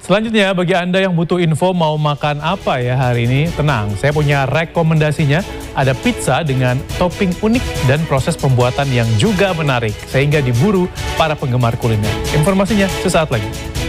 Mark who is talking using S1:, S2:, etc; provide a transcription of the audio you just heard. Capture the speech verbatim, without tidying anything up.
S1: Selanjutnya, bagi Anda yang butuh info mau makan apa ya hari ini, tenang, saya punya rekomendasinya. Ada pizza dengan topping unik dan proses pembuatan yang juga menarik, sehingga diburu para penggemar kuliner. Informasinya sesaat lagi.